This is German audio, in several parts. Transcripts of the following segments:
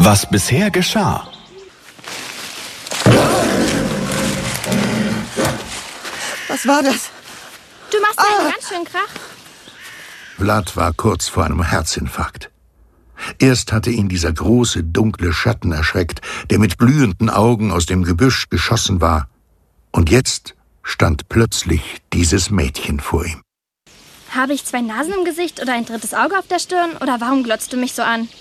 Was bisher geschah. Was war das? Du machst einen ganz schönen Krach. Vlad war kurz vor einem Herzinfarkt. Erst hatte ihn dieser große, dunkle Schatten erschreckt, der mit glühenden Augen aus dem Gebüsch geschossen war. Und jetzt stand plötzlich dieses Mädchen vor ihm. Habe ich 2 Nasen im Gesicht oder ein 3. Auge auf der Stirn? Oder warum glotzt du mich so an?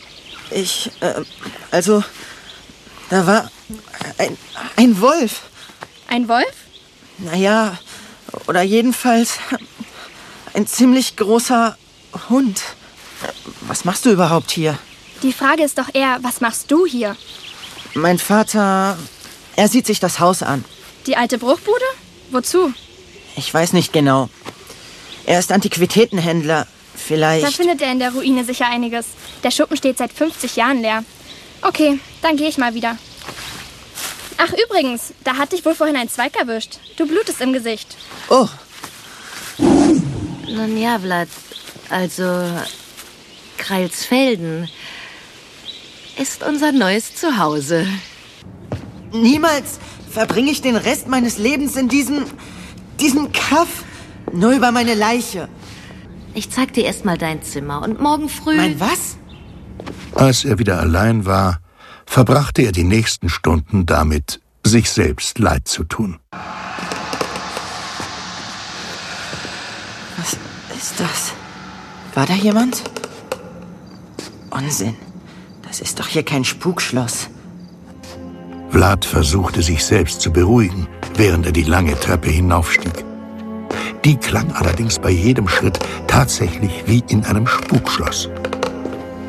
Da war ein Wolf. Ein Wolf? Naja, oder jedenfalls ein ziemlich großer Hund. Was machst du überhaupt hier? Die Frage ist doch eher, was machst du hier? Mein Vater, er sieht sich das Haus an. Die alte Bruchbude? Wozu? Ich weiß nicht genau. Er ist Antiquitätenhändler. Vielleicht... Da findet er in der Ruine sicher einiges. Der Schuppen steht seit 50 Jahren leer. Okay, dann gehe ich mal wieder. Ach, übrigens, da hat dich wohl vorhin ein Zweig erwischt. Du blutest im Gesicht. Oh. Nun ja, Vlad, also Kreilsfelden ist unser neues Zuhause. Niemals verbringe ich den Rest meines Lebens in diesem Kaff. Nur über meine Leiche. Ich zeig dir erst mal dein Zimmer und morgen früh... Mein was? Als er wieder allein war, verbrachte er die nächsten Stunden damit, sich selbst leid zu tun. Was ist das? War da jemand? Unsinn. Das ist doch hier kein Spukschloss. Vlad versuchte sich selbst zu beruhigen, während er die lange Treppe hinaufstieg. Die klang allerdings bei jedem Schritt tatsächlich wie in einem Spukschloss.